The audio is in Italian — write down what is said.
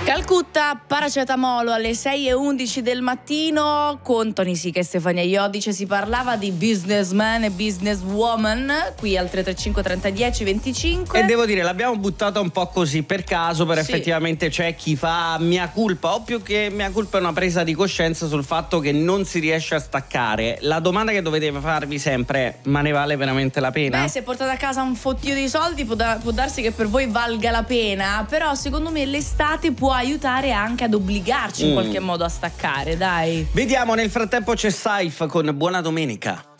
Calcutta, paracetamolo alle 6:11 del mattino con Tony Sica e Stefania Iodice. Si parlava di businessman e businesswoman qui al 335 30 10 25. E devo dire, l'abbiamo buttata un po' così per caso, per effettivamente c'è chi fa mea culpa, o più che mea culpa è una presa di coscienza sul fatto che non si riesce a staccare. La domanda che dovete farvi sempre è: ma ne vale veramente la pena? Beh, se portate a casa un fottio di soldi può darsi che per voi valga la pena, però secondo me l'estate può aiutare anche ad obbligarci in qualche modo a staccare, dai. Vediamo, nel frattempo c'è Saif con Buona Domenica.